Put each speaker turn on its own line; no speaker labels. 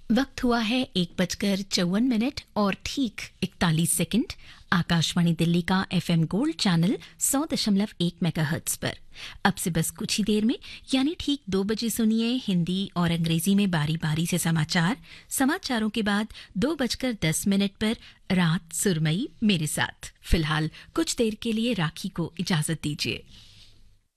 वक्त हुआ है 1:54 और ठीक 41 सेकंड। आकाशवाणी दिल्ली का एफएम गोल्ड चैनल 100.1 मेगाहर्ट्ज पर। अब से बस कुछ ही देर में यानी ठीक 2 बजे सुनिए हिंदी और अंग्रेजी में बारी बारी से समाचारों के बाद 2:10 पर रात सुरमई मेरे साथ। फिलहाल कुछ देर के लिए राखी को इजाजत दीजिए।